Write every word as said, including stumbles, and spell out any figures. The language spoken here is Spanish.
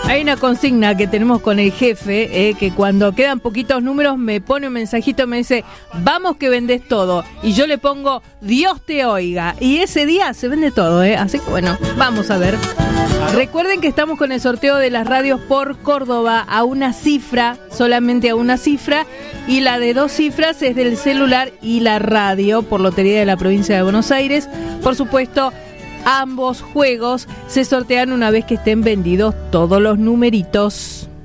Hay una consigna que tenemos con el jefe, eh, que cuando quedan poquitos números me pone un mensajito, me dice, vamos que vendés todo. Y yo le pongo, Dios te oiga. Y ese día se vende todo, eh. Así que bueno, vamos a ver. Recuerden que estamos con el sorteo de las radios por Córdoba a una cifra, solamente a una cifra. Y la de dos cifras es del celular y la radio por Lotería de la Provincia de Buenos Aires. Por supuesto, ambos juegos se sortean una vez que estén vendidos todos los numeritos.